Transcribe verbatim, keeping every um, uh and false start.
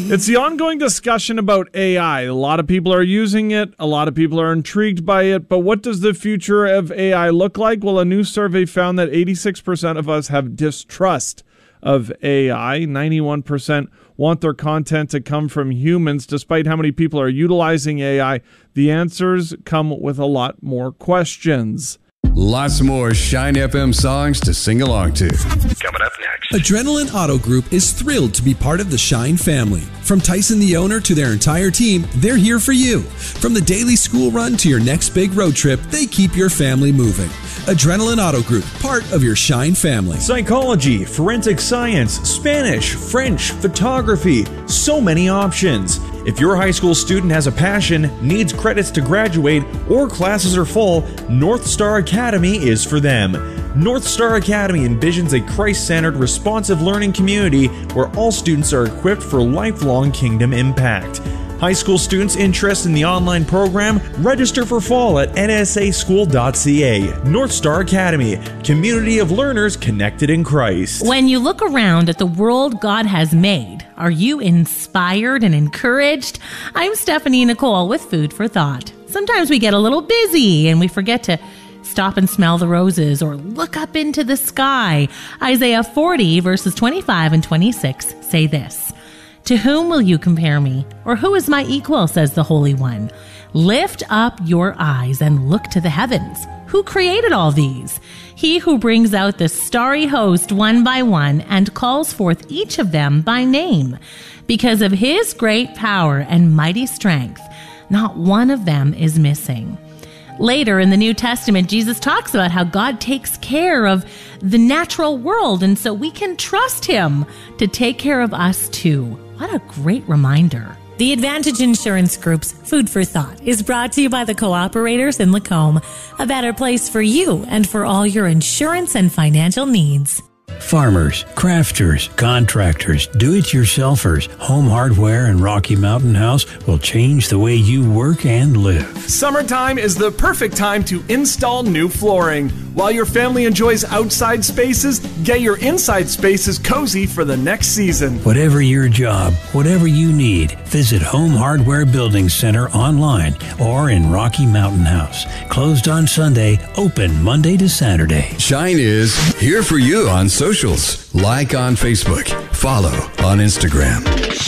It's the ongoing discussion about A I. A lot of people are using it. A lot of people are intrigued by it. But what does the future of A I look like? Well, a new survey found that eighty-six percent of us have distrust of A I. ninety-one percent want their content to come from humans. Despite how many people are utilizing A I, the answers come with a lot more questions. Lots more Shine F M songs to sing along to. Coming up next. Adrenaline Auto Group is thrilled to be part of the Shine family. From Tyson the owner to their entire team, they're here for you. From the daily school run to your next big road trip, they keep your family moving. Adrenaline Auto Group, part of your Shine family. Psychology, forensic science, Spanish, French, photography, so many options. If your high school student has a passion, needs credits to graduate, or classes are full, North Star Academy is for them. North Star Academy envisions a Christ-centered, responsive learning community where all students are equipped for lifelong kingdom impact. High school students interested in the online program, register for fall at N S A school dot C A. North Star Academy, community of learners connected in Christ. When you look around at the world God has made, are you inspired and encouraged? I'm Stephanie Nicole with Food for Thought. Sometimes we get a little busy and we forget to stop and smell the roses or look up into the sky. Isaiah forty verses twenty-five and twenty-six say this. To whom will you compare me? Or who is my equal, says the Holy One? Lift up your eyes and look to the heavens. Who created all these? He who brings out the starry host one by one and calls forth each of them by name. Because of his great power and mighty strength, not one of them is missing. Later in the New Testament, Jesus talks about how God takes care of the natural world, and so we can trust him to take care of us too. What a great reminder. The Advantage Insurance Group's Food for Thought is brought to you by the Cooperators in Lacombe, a better place for you and for all your insurance and financial needs. Farmers, crafters, contractors, do-it-yourselfers, Home Hardware and Rocky Mountain House will change the way you work and live. Summertime is the perfect time to install new flooring. While your family enjoys outside spaces, get your inside spaces cozy for the next season. Whatever your job, whatever you need, visit Home Hardware Building Center online or in Rocky Mountain House. Closed on Sunday, open Monday to Saturday. Shine is here for you on socials. Like on Facebook. Follow on Instagram.